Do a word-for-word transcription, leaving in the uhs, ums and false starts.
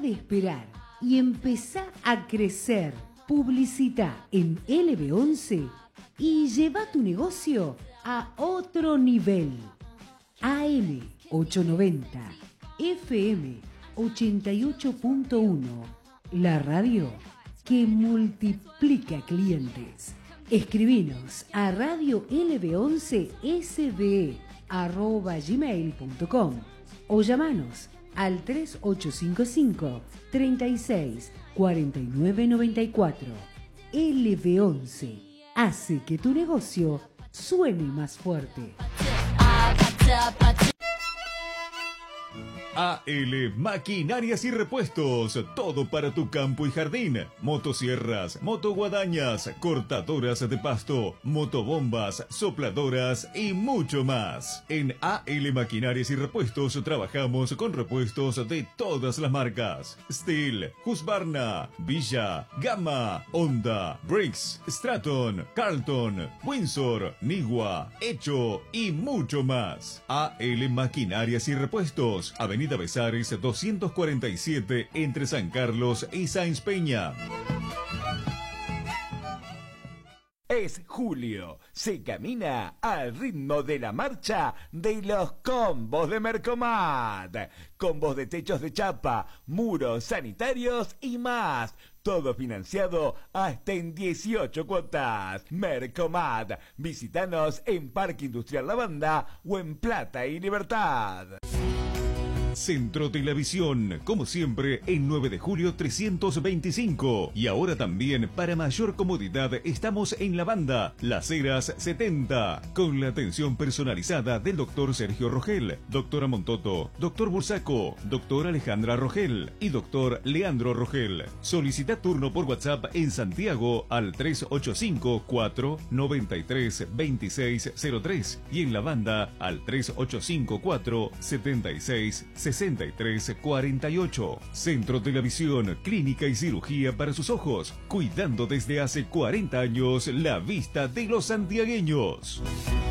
de esperar y empezá a crecer. Publicita en L B once y lleva tu negocio a otro nivel. A M ochocientos noventa, F M ochenta y ocho punto uno, la radio que multiplica clientes. Escribinos a radio L B once S B E arroba gmail punto com o llamanos al tres ocho cinco cinco, treinta y seis, cuarenta y nueve noventa y cuatro. L B once hace que tu negocio suene más fuerte. A L Maquinarias y Repuestos, todo para tu campo y jardín. Motosierras, motoguadañas, cortadoras de pasto, motobombas, sopladoras y mucho más. En A L Maquinarias y Repuestos trabajamos con repuestos de todas las marcas: Stihl, Husqvarna, Villa, Gamma, Honda, Briggs, Straton, Carlton, Windsor, Nigua, Hecho y mucho más. A L Maquinarias y Repuestos, Avenida Besares doscientos cuarenta y siete entre San Carlos y Sáenz Peña. Es julio, se camina al ritmo de la marcha de los combos de Mercomat. Combos de techos de chapa, muros sanitarios y más. Todo financiado hasta en dieciocho cuotas. Mercomat. Visítanos en Parque Industrial La Banda o en Plata y Libertad. Centro Televisión, como siempre, en nueve de julio trescientos veinticinco. Y ahora también, para mayor comodidad, estamos en La Banda, Las Heras setenta, con la atención personalizada del doctor Sergio Rogel, doctora Montoto, doctor Bursaco, doctora Alejandra Rogel y doctor Leandro Rogel. Solicita turno por WhatsApp en Santiago al tres ocho cinco, cuatro nueve tres, dos seis cero tres y en La Banda al tres ocho cinco, cuatro siete seis, sesenta y tres cuarenta y ocho. Centro Televisión, clínica y cirugía para sus ojos, cuidando desde hace cuarenta años la vista de los santiagueños.